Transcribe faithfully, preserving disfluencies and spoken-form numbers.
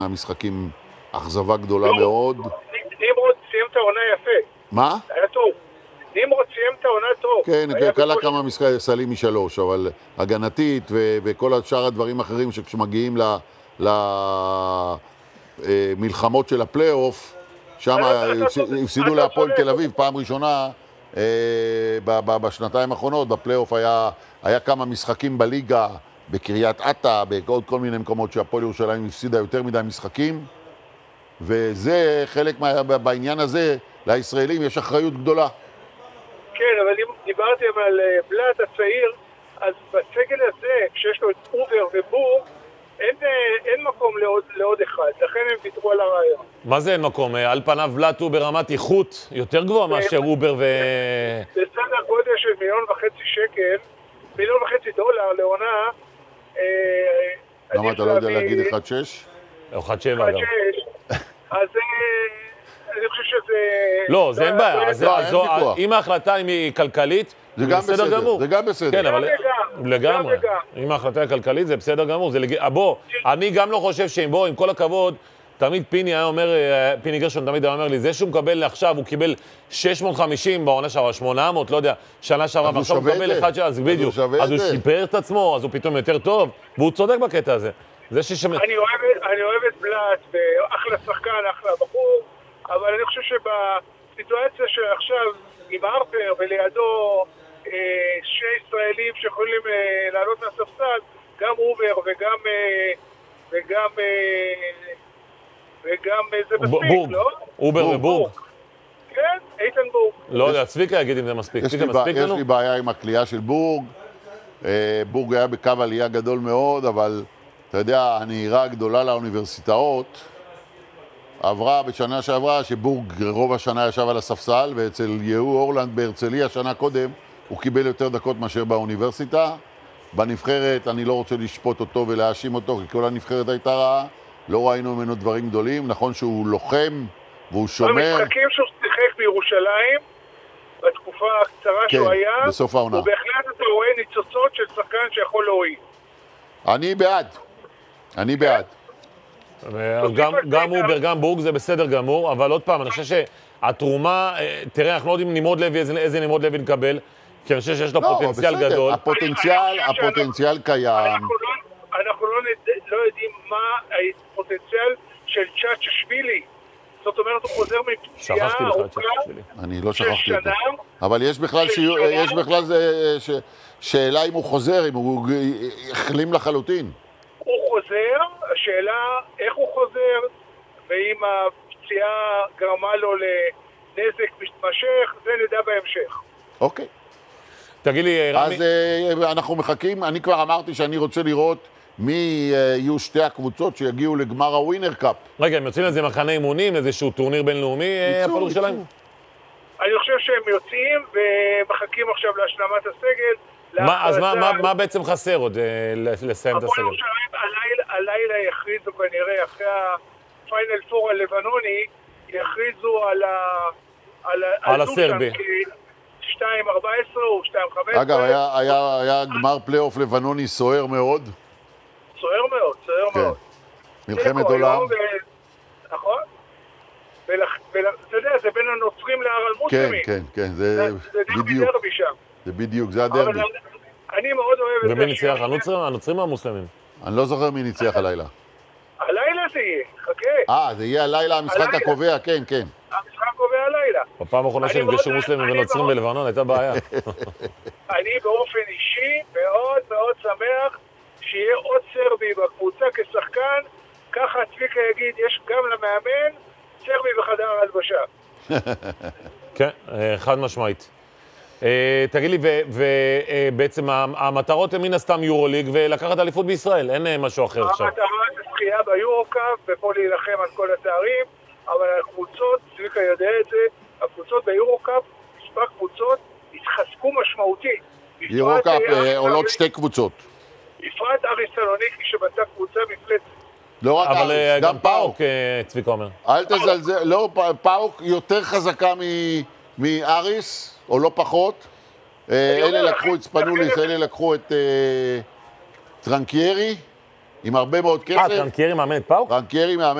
המשחקים אכזבה גדולה מאוד. נמרוד סיים את העונה יפה. מה? היה טוב. נמרוד סיים את העונה טוב. כן, קלה כמה משחקים סלים משלוש, אבל הגנתית וכל השאר הדברים האחרים שכשמגיעים למלחמות של הפלייאוף, שם הפסידו להפועל תל אביב פעם ראשונה בשנתיים האחרונות. בפלייאוף היה כמה משחקים בליגה, בקריית אתא, בעוד כל מיני מקומות שהפועל ירושלים הפסידה יותר מדי משחקים, וזה חלק מה, בעניין הזה, לישראלים יש אחריות גדולה. כן, אבל אם דיברתם על בלאט הצעיר, אז בסגל הזה, כשיש לו את אובר ובור, אין, אין מקום לעוד, לעוד אחד, לכן הם ויתרו על הרעיון. מה זה אין מקום? על פניו בלאט הוא ברמת איכות יותר גבוהה מאשר אובר ו... בסדר גודל של מיליון וחצי שקל, מיליון וחצי דולר לעונה, למה אתה לא יודע להגיד אחד שש? או אחד שבע גם. אז אני חושב שזה... לא, זה אין בעיה. אם ההחלטה היא כלכלית, זה בסדר גמור. זה גם בסדר. כן, אבל לגמרי. אם ההחלטה היא כלכלית, זה בסדר גמור. בוא, אני גם לא חושב שאם בוא, עם כל הכבוד, תמיד פיני היה אומר, פיני גרשון תמיד היה אומר לי, זה שהוא מקבל עכשיו, הוא קיבל שש מאות וחמישים בעונה שעברה, שמונה מאות, לא יודע, שנה שעברה, ועכשיו הוא מקבל אחד שעה, אז בדיוק. אז הוא שיפר את עצמו, אז הוא פתאום יותר טוב, והוא צודק בקטע הזה. אני אוהב את בלאט, ואחלה שחקן, אחלה בחור, אבל אני חושב שבסיטואציה שעכשיו עם הרפר ולידו שני ישראלים שיכולים לעלות מהספסל, גם אובר וגם וגם וגם זה מספיק, לא? אובר ובורג. כן, איתן בורג. לא יודע, צביקה יגיד אם זה מספיק. יש לי בעיה עם הקליעה של בורג. בורג היה בקו עלייה גדול מאוד, אבל אתה יודע, הנהירה הגדולה לאוניברסיטאות עברה בשנה שעברה, שבורג רוב השנה ישב על הספסל, ואצל יהוא אורלנד בהרצליה שנה קודם, הוא קיבל יותר דקות מאשר באוניברסיטה. בנבחרת אני לא רוצה לשפוט אותו ולהאשים אותו, כי כל הנבחרת הייתה רעה. לא ראינו ממנו דברים גדולים. נכון שהוא לוחם והוא שומר. במשחקים שהוא שיחק בירושלים, בתקופה הקצרה כן, שהוא היה, בסוף העונה. ובהחלט אתה רואה ניצוצות של שחקן שיכול להועיל. אני בעד. אני בעד. גם אובר, גם בורג זה בסדר גמור, אבל עוד פעם, אני חושב שהתרומה, תראה, אנחנו לא יודעים נמרוד לוי, איזה נמרוד לוי נקבל, כי אני חושב שיש לו פוטנציאל גדול. הפוטנציאל, הפוטנציאל קיים. אנחנו לא יודעים מה הפוטנציאל של צ'אצ'שווילי. זאת אומרת, הוא חוזר מפציעה ארוכה אני לא שכחתי אותו. אבל יש בכלל שאלה אם הוא חוזר, אם הוא החלים לחלוטין. הוא חוזר, השאלה איך הוא חוזר, ואם הפציעה גרמה לו לנזק מתמשך, זה נדע בהמשך. אוקיי. תגיד לי, רמי... אז אנחנו מחכים, אני כבר אמרתי שאני רוצה לראות מי יהיו שתי הקבוצות שיגיעו לגמר הווינר קאפ. רגע, הם יוצאים לזה מחנה אימונים, איזשהו טורניר בינלאומי, הפועל ירושלים? אני חושב שהם יוצאים ומחכים עכשיו להשלמת הסגל. אז מה בעצם חסר עוד לסיים את הסגל? הפועל ירושלים הלילה יכריזו כנראה, אחרי הפיינל פור הלבנוני, יכריזו על הסרבי. שתיים ארבע עשרה או שתיים חמש עשרה. אגב, היה גמר פלייאוף לבנוני סוער מאוד. סוער מאוד, סוער מאוד. מלחמת עולם. נכון. ואתה יודע, זה בין הנוצרים להר המוסלמים. כן, כן, כן, זה בדיוק. זה בדיוק, זה הדרבי. אני מאוד אוהב את זה. ומי ניצח, הנוצרים או המוסלמים? אני לא זוכר מי ניצח הלילה. הלילה זה יהיה, חכה. אה, זה יהיה הלילה, המשחק הקובע, כן, כן. המשחק קובע הלילה. בפעם האחרונה שנפגשו מוסלמים ונוצרים בלבנון הייתה בעיה. אני באופן אישי מאוד מאוד שמח שיהיה עוד סרבי בקבוצה כשחקן, ככה צביקה יגיד, יש גם למאמן סרבי בחדר הלבשה. כן, חד משמעית. תגיד לי, ובעצם המטרות הן מן הסתם יורוליג ולקחת אליפות בישראל, אין משהו אחר עכשיו. המטרה זה זכייה ביורוקאפ ופה להילחם על כל התארים, אבל הקבוצות, צביקה יודע את זה, הקבוצות ביורוקאפ, מספר קבוצות, התחזקו משמעותית. יורוקאפ עולות שתי קבוצות. בפרט אריס סלוניקי שבנתה קבוצה מפלצת. לא רק אריס, גם פאוק. צביקה אומר. אל תזלזל, לא, פאוק יותר חזקה מאריס, או לא פחות. אלה לקחו את ספנוליס, אלה לקחו את טרנקיירי. עם הרבה מאוד אה, כסף. קרנקיירי מאמן את פאוק? קרנקיירי מאמן